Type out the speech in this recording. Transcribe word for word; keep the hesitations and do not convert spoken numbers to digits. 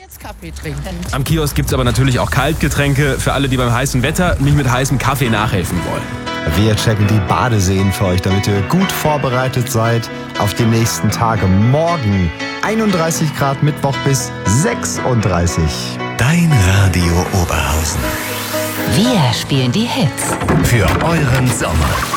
jetzt Kaffee trinken. Am Kiosk gibt's aber natürlich auch Kaltgetränke für alle, die beim heißen Wetter nicht mit heißem Kaffee nachhelfen wollen. Wir checken die Badeseen für euch, damit ihr gut vorbereitet seid auf die nächsten Tage. Morgen einunddreißig Grad, Mittwoch bis sechsunddreißig. Dein Radio Oberhausen. Wir spielen die Hits. Für euren Sommer.